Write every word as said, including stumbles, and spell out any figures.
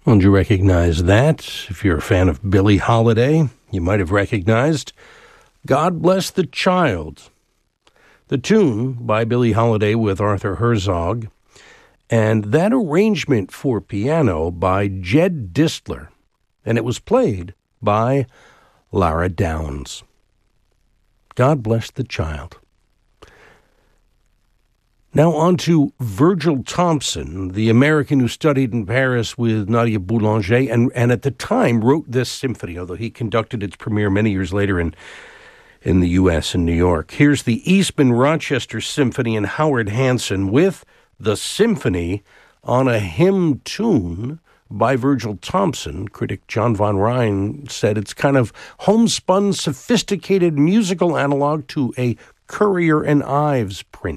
Well, did you recognize that? If you're a fan of Billie Holiday, you might have recognized God Bless the Child. The tune by Billie Holiday with Arthur Herzog, and that arrangement for piano by Jed Distler, and it was played by Lara Downs. God Bless the Child. Now on to Virgil Thompson, the American who studied in Paris with Nadia Boulanger, and, and at the time wrote this symphony, although he conducted its premiere many years later in, in the U S and New York. Here's the Eastman Rochester Symphony and Howard Hanson with the symphony on a hymn tune by Virgil Thompson. Critic John von Rhine said it's kind of homespun, sophisticated musical analog to a Currier and Ives print.